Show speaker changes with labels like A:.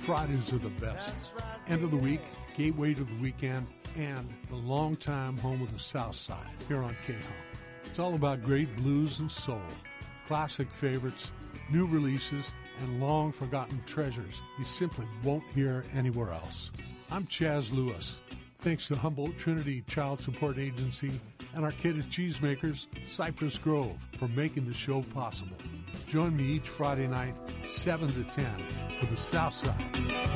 A: Fridays are the best. End of the week, gateway to the weekend, and the longtime home of the South Side here on K-Home. It's all about great blues and soul, classic favorites, new releases, and long-forgotten treasures you simply won't hear anywhere else. I'm Chaz Lewis. Thanks to Humboldt Trinity Child Support Agency and Arcata Cheesemakers, Cypress Grove, for making the show possible. Join me each Friday night, 7 to 10, for the South Side.